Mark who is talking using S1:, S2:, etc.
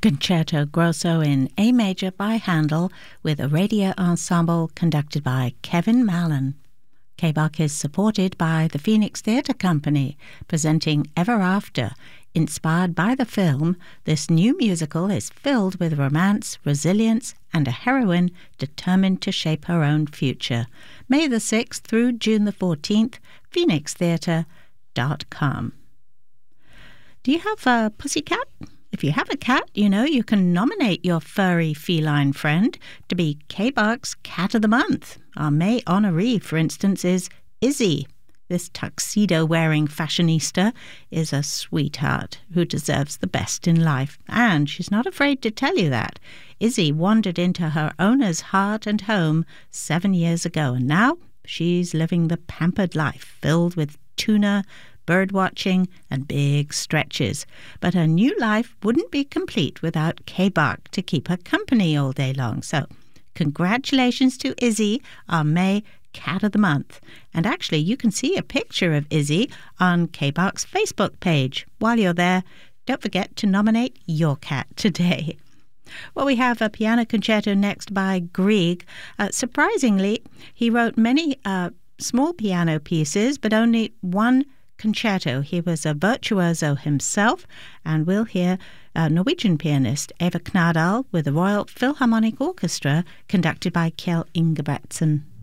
S1: Concerto Grosso in A major by Handel with a radio ensemble conducted by Kevin Mallon. K-Bach is supported by the Phoenix Theatre Company, presenting Ever After. Inspired by the film, this new musical is filled with romance, resilience, and a heroine determined to shape her own future. May the 6th through June the 14th, phoenixtheatre.com. Do you have a pussycat? If you have a cat, you know you can nominate your furry feline friend to be K-Bach's Cat of the Month. Our May honoree, for instance, is Izzy. This tuxedo-wearing fashionista is a sweetheart who deserves the best in life, and she's not afraid to tell you that. Izzy wandered into her owner's heart and home 7 years ago, and now she's living the pampered life filled with tuna, bird-watching, and big stretches. But her new life wouldn't be complete without K-Bach to keep her company all day long. So, congratulations to Izzy, our May Cat of the Month. And actually, you can see a picture of Izzy on K-Bach's Facebook page. While you're there, don't forget to nominate your cat today. Well, we have a piano concerto next by Grieg. Surprisingly, he wrote many small piano pieces, but only one concerto. He was a virtuoso himself, and we'll hear Norwegian pianist Eva Knadal with the Royal Philharmonic Orchestra conducted by Kjell Ingebretsen.